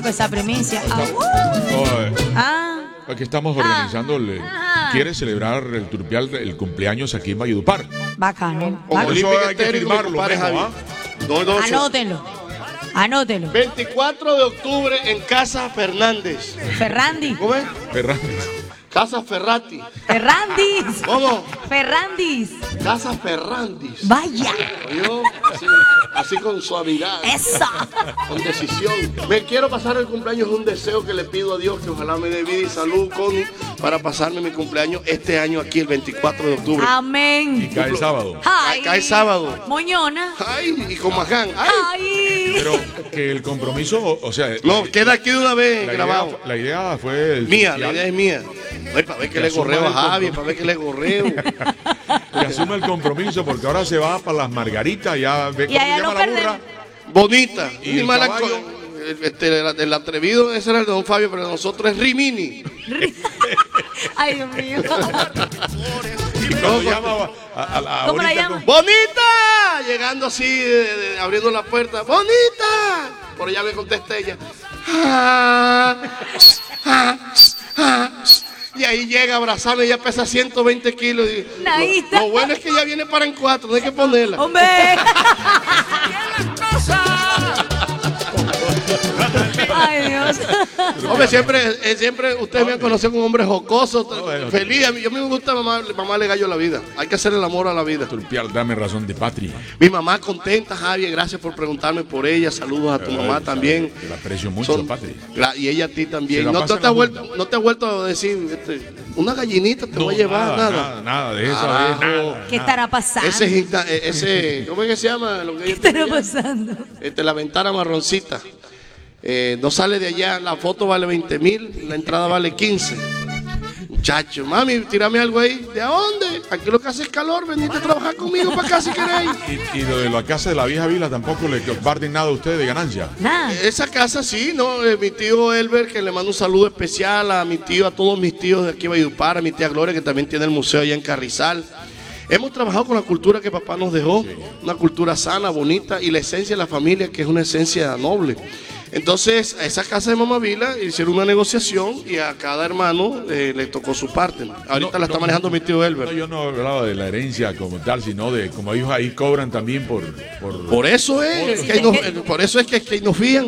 esa primicia. Aquí estamos organizando, quiere celebrar el Turpial el cumpleaños aquí en Valledupar. Bacano. Por eso hay que firmarlo, ¿ah? Anótelo. 24 de octubre en Casa Fernández. Ferrandi. ¿Cómo es? Fernández. Casa Ferrati. Ferrandis. ¿Cómo? Ferrandis. Casa Ferrandis. Vaya. Yo, así con suavidad. Eso. Con decisión. Me quiero pasar el cumpleaños, es un deseo que le pido a Dios, que ojalá me dé vida y salud, Connie, para pasarme mi cumpleaños este año aquí el 24 de octubre. Amén. Y cae sábado. Cae sábado. Moñona. Ay, y con Maján. Ay. Pero que el compromiso, o sea... No, queda aquí de una vez grabado. La idea fue... Mía, la idea es mía. Ay, para ver que le gorreo a Javi, para ver que le gorreo. Que asuma el compromiso, porque ahora se va para las margaritas, ya ve cómo se llama la burra. Bonita. ¿Y el caballo? El atrevido, ese era el de Don Fabio, pero nosotros es Rimini. Ay, Dios mío. Y cuando llama a ¿Cómo la llama? ¡Bonita! Llegando así, abriendo la puerta. ¡Bonita! Por allá me contesta ella. Y ahí llega a abrazarme, ella pesa 120 kilos. Lo bueno es que ella viene para en 4, no hay que ponerla. ¡Hombre! Ay, Dios. Hombre, siempre ustedes me han conocido como un hombre jocoso, feliz. Yo me gusta mamá le gallo la vida. Hay que hacer el amor a la vida. Turpial, dame razón de patria. Mi mamá contenta, Javier, gracias por preguntarme por ella. Saludos a tu mamá también. Te la aprecio mucho, Patri. Y ella a ti también. No te ha vuelto a decir, una gallinita te voy a llevar, nada de eso. Nada. ¿Qué estará pasando? Ese, ¿cómo es que se llama? ¿Qué estará pasando? La ventana marroncita. No sale de allá, la foto vale 20,000, la entrada vale 15. Muchacho, mami, tírame algo ahí. ¿De dónde? Aquí lo que hace es calor, venite a trabajar conmigo para acá si queréis. Y lo de la casa de la vieja vila tampoco le comparten nada a ustedes de ganancia. Nada. Esa casa sí, ¿no? Mi tío Elber, que le mando un saludo especial a mi tío, a todos mis tíos de aquí de Valledupar, a mi tía Gloria, que también tiene el museo allá en Carrizal. Hemos trabajado con la cultura que papá nos dejó, una cultura sana, bonita, y la esencia de la familia, que es una esencia noble. Entonces, a esa casa de Mamá Vila hicieron una negociación y a cada hermano le tocó su parte. Ahorita la está manejando mi tío Elber. No, yo no hablaba de la herencia como tal, sino de como ellos ahí cobran también por eso es, por eso es que ahí nos fían.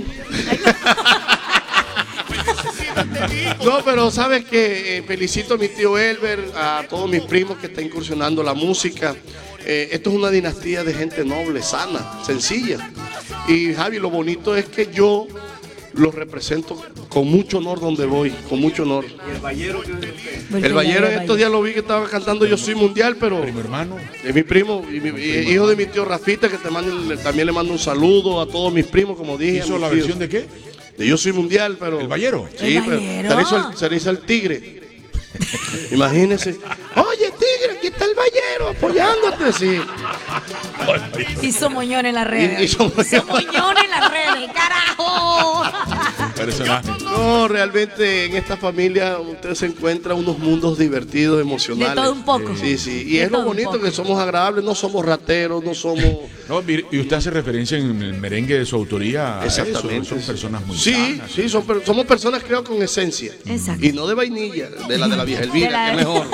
No, pero sabes que felicito a mi tío Elber, a todos mis primos que están incursionando la música. Esto es una dinastía de gente noble, sana, sencilla. Y Javi, lo bonito es que yo los represento con mucho honor donde voy, con mucho honor. ¿Y el Ballero qué es usted? El Ballero en estos días lo vi que estaba cantando Yo Soy Mundial, pero mi hermano. Es mi primo, hijo de mi tío Rafita, que también le mando un saludo a todos mis primos, como dije. ¿Hizo la versión de qué? De Yo Soy Mundial, pero... ¿El Ballero? Sí, pero se le hizo el tigre. Imagínese. Oye, tigre, aquí está el Ballero apoyándote, sí. Hizo moñón en las redes. Hizo moñón en las redes, carajo. Personaje. No, realmente en esta familia usted se encuentra unos mundos divertidos, emocionales. De todo un poco. Sí, sí. Y es lo bonito que somos agradables, no somos rateros, no somos... No, y usted hace referencia en el merengue de su autoría. Exactamente. Son personas muy sanas. Sí, somos personas, creo, con esencia. Exacto. Y no de vainilla, de la vieja Elvira, que es mejor.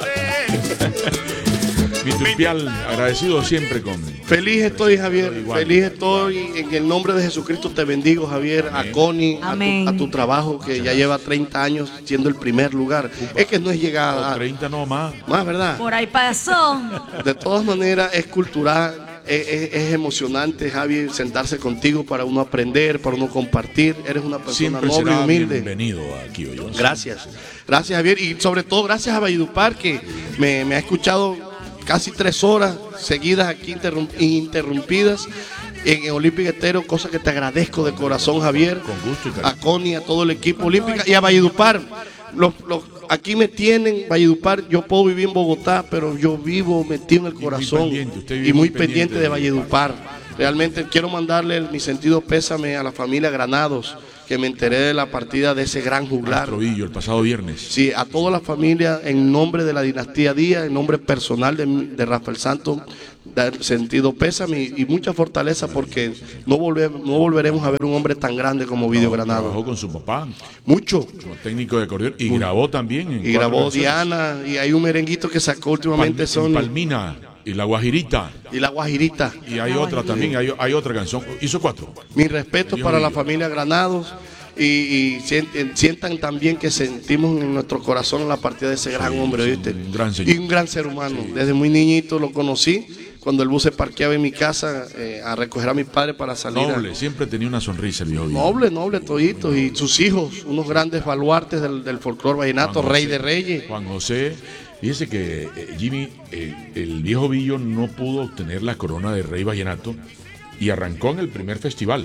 Mi Turpial, agradecido siempre con... Feliz estoy, Javier. Feliz estoy. En el nombre de Jesucristo te bendigo, Javier. A Connie, a tu trabajo, que ya lleva 30 años siendo el primer lugar. Es que no es llegar a 30 no más. Más, ¿verdad? Por ahí pasó. De todas maneras, es cultural. Es emocionante, Javi, sentarse contigo para uno aprender, para uno compartir. Eres una persona siempre noble y humilde. Bienvenido aquí hoy. Gracias. Gracias, Javier. Y sobre todo, gracias a Valledupar, que me ha escuchado casi 3 horas seguidas aquí interrumpidas en Olímpica Estéreo, cosa que te agradezco de corazón, Javier. Con gusto y cariño. A Connie, a todo el equipo Olímpica y a Valledupar. Aquí me tienen, Valledupar. Yo puedo vivir en Bogotá, pero yo vivo metido en el corazón y muy pendiente de Valledupar. Realmente quiero mandarle mi sentido pésame a la familia Granados, que me enteré de la partida de ese gran juglar. El pasado viernes. Sí, a toda la familia, en nombre de la dinastía Díaz, en nombre personal de Rafael Santos, dar sentido pésame y mucha fortaleza porque no volveremos a ver un hombre tan grande como Ovidio Granado. Trabajó con su papá Mucho. como técnico de acordeón y grabó también. Y grabó Diana, y hay un merenguito que sacó últimamente, son Palmina y La Guajirita. y La Guajirita. Y hay otra también, hay otra canción. Hizo 4. Mis respetos Dios para la mío. familia Granados y sientan también que sentimos en nuestro corazón la partida de ese gran hombre, sí, ¿viste? un gran señor. Y un gran ser humano. Desde muy niñito lo conocí, cuando el bus se parqueaba en mi casa a recoger a mi padre para salir. Noble, siempre tenía una sonrisa el viejo. Noble, toditos. Y sus hijos, unos grandes baluartes del folclore vallenato, Juan rey José. de reyes. Juan José, fíjese que Jimmy, el viejo Villo no pudo obtener la corona de rey vallenato y arrancó en el primer festival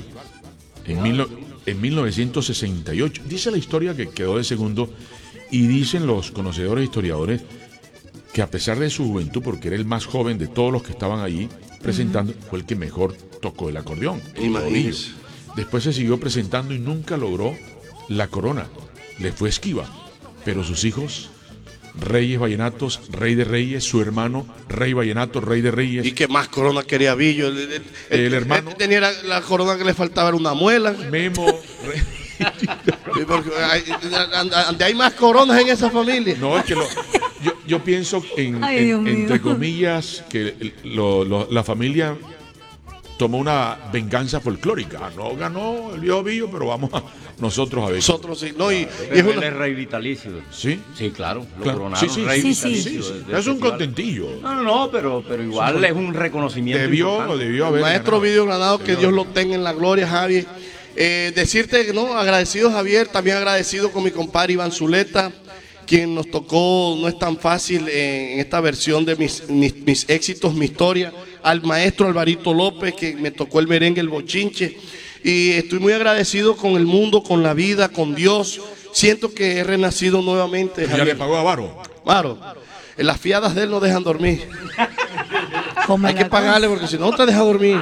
en 1968. Dice la historia que quedó de segundo y dicen los conocedores historiadores que a pesar de su juventud, porque era el más joven de todos los que estaban allí presentando, fue el que mejor tocó el acordeón. Imagínese. Después se siguió presentando y nunca logró la corona. Le fue esquiva. Pero sus hijos, reyes vallenatos, rey de reyes, su hermano, rey vallenato, rey de reyes. ¿Y qué más corona quería Villo? El hermano. Tenía la corona que le faltaba era una muela. Memo. Porque hay más coronas en esa familia. No, es que yo pienso Ay, Dios mío. entre comillas, que la familia tomó una venganza folclórica. No ganó el viejo Villo, pero vamos nosotros a ver. Nosotros sí, no, y Pero es él una, es rey vitalicio. ¿Sí? Sí, claro. Lo Claro. coronaron Sí, rey sí, vitalicio. sí. del Es un festival. contentillo. No, pero igual es un reconocimiento. Debió importante. haber. maestro ganado. Ovidio Granado, que Dios lo tenga en la gloria, Javier. Decirte, no, agradecido Javier, también agradecido con mi compadre Iván Zuleta, quien nos tocó, no es tan fácil en esta versión de mis éxitos, mi historia, al maestro Alvarito López, que me tocó el merengue, el bochinche, y estoy muy agradecido con el mundo, con la vida, con Dios. Siento que he renacido nuevamente, Ya le Javier. pagó a Varo. Claro, las fiadas de él no dejan dormir. Come Hay la que pagarle porque si no te deja dormir.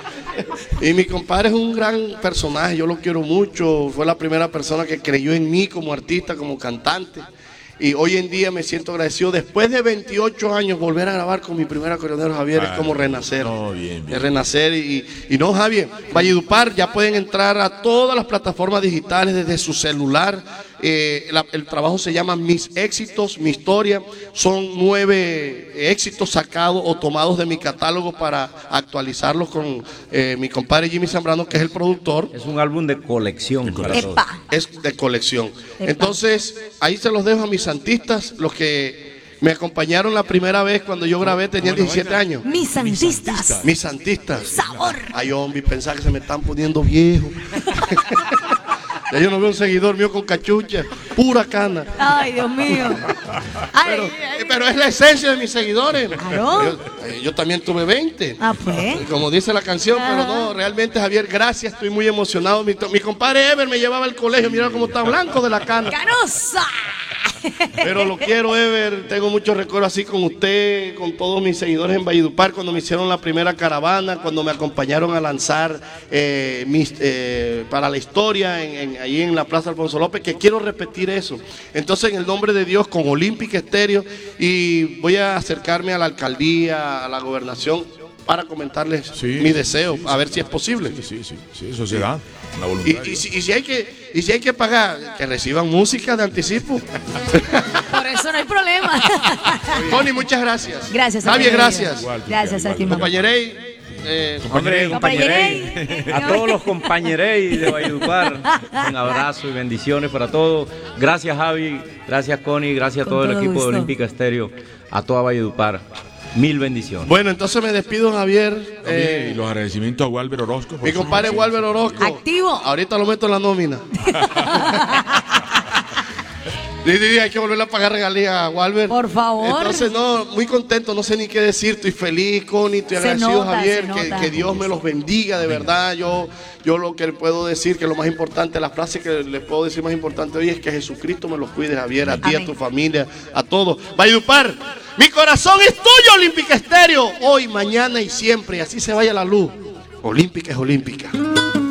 Y mi compadre es un gran personaje, yo lo quiero mucho. Fue la primera persona que creyó en mí como artista, como cantante. Y hoy en día me siento agradecido. Después de 28 años, volver a grabar con mi primer acordeonero Javier es como renacer. No, bien. Es renacer. Y no, Javier, Valledupar ya pueden entrar a todas las plataformas digitales desde su celular. El trabajo se llama Mis Éxitos, Mi Historia. Son 9 éxitos sacados o tomados de mi catálogo para actualizarlos con mi compadre Jimmy Zambrano, que es el productor. Es un álbum de colección. Para todos. Epa. Es de colección. Epa. Entonces, ahí se los dejo a mis santistas, los que me acompañaron la primera vez cuando yo grabé, tenían 17 años. Mis santistas. Mis santistas. Sabor. Ay, hombre, pensaba que se me están poniendo viejo. Ya yo no veo un seguidor mío con cachucha, pura cana. Ay, Dios mío. Ay, Pero es la esencia de mis seguidores. Claro. Yo también tuve 20. Ah, pues. Como dice la canción, pero no, realmente, Javier, gracias, estoy muy emocionado. Mi compadre Ever me llevaba al colegio, mira cómo está blanco de la cana. ¡Canosa! Pero lo quiero, Ever, tengo muchos recuerdos así con usted, con todos mis seguidores en Valledupar, cuando me hicieron la primera caravana, cuando me acompañaron a lanzar para la historia ahí en la Plaza Alfonso López, que quiero repetir eso. Entonces, en el nombre de Dios, con Olímpica Estéreo, y voy a acercarme a la alcaldía, a la gobernación, para comentarles Sí, mi deseo, sí, a ver si es posible. Sí, eso se da. La voluntad. Y si hay que pagar, que reciban música de anticipo. Por eso no hay problema. Connie, muchas gracias. Gracias, Javier, amigo. gracias. Igual, Gracias a ti, igual. mamá. Compañerey, Hombre, Compañerey. compañerey. A todos los compañerey de Valledupar, un abrazo y bendiciones para todos. Gracias, Javi. Gracias, Connie. Gracias a Con todo el todo equipo gusto. de Olímpica Estéreo. A toda Valledupar. Mil bendiciones. bueno, entonces me despido, Javier. También, y los agradecimientos a Walver Orozco. por Mi su compadre presencia. Walver Orozco. Activo. Ahorita lo meto en la nómina. Sí, hay que volver a pagar regalías a Walver. Por favor. Entonces, no, muy contento, no sé ni qué decir. Estoy feliz, Connie, estoy Se agradecido, nota, Javier. se nota. Que Dios me los bendiga, de verdad. Yo lo que puedo decir, que lo más importante, la frase que les puedo decir más importante hoy es que Jesucristo me los cuide, Javier, a ti, Amén. a tu familia, a todos. Valledupar, mi corazón es tuyo, Olímpica Estéreo. Hoy, mañana y siempre. Y así se vaya la luz. Olímpica es olímpica.